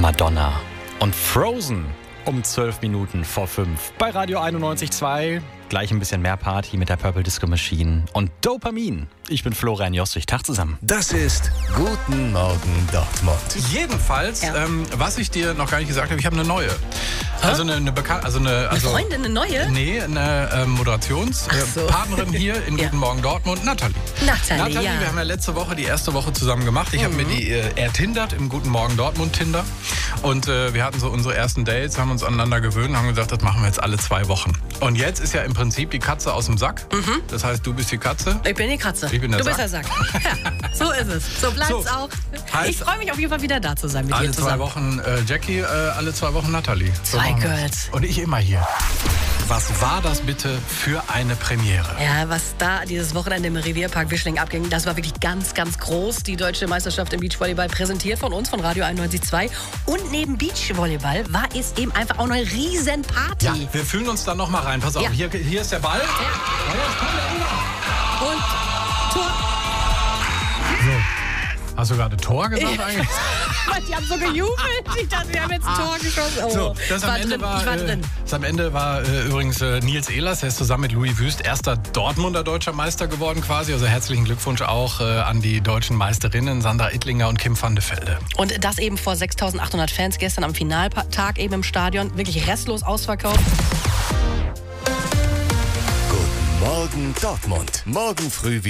Madonna und Frozen um 12 Minuten vor 5 bei Radio 91.2. Gleich ein bisschen mehr Party mit der Purple Disco Machine und Dopamin. Ich bin Florian Jostrich. Tag zusammen. Das ist Guten Morgen Dortmund. Jedenfalls, was ich dir noch gar nicht gesagt habe, ich habe eine neue. Also eine Bekannte, Eine Freundin, eine neue? Nee, eine Moderationspartnerin hier in Guten Morgen Dortmund, Nathalie. Nathalie, ja. Wir haben ja letzte Woche die erste Woche zusammen gemacht. Ich habe mir die ertindert im Guten Morgen Dortmund Tinder. Und wir hatten so unsere ersten Dates, haben uns aneinander gewöhnt, haben gesagt, das machen wir jetzt alle 2 Wochen. Und jetzt ist ja im Prinzip die Katze aus dem Sack. Das heißt, du bist die Katze. Ich bin die Katze. Ich bin der du bist der Sack. Ja, so ist es. So bleibt's So. auch. Heißt, Ich freue mich auf jeden Fall wieder da zu sein mit alle dir 2 zusammen. Wochen Jackie, alle 2 Wochen Nathalie. So 2 machen wir's. Girls. Und ich immer hier. Was war das bitte für eine Premiere? Ja, was da dieses Wochenende im Revierpark Wischling abging, das war wirklich ganz, ganz groß. Die deutsche Meisterschaft im Beachvolleyball präsentiert von uns, von Radio 91.2. Und neben Beachvolleyball war es eben einfach auch eine Riesenparty. Ja, wir fühlen uns da noch mal rein. Pass auf, Ja. hier ist der Ball. Und Tor. Hast du gerade Tor gesagt eigentlich? Die haben so gejubelt. Ich dachte, wir haben jetzt ein Tor geschossen. Oh, So, ich war drin. Am Ende war übrigens Nils Ehlers, der ist zusammen mit Louis Wüst erster Dortmunder deutscher Meister geworden quasi. Also herzlichen Glückwunsch auch an die deutschen Meisterinnen Sandra Ittlinger und Kim van de Velde. Und das eben vor 6.800 Fans gestern am Finaltag eben im Stadion. Wirklich restlos ausverkauft. Guten Morgen Dortmund. Morgen früh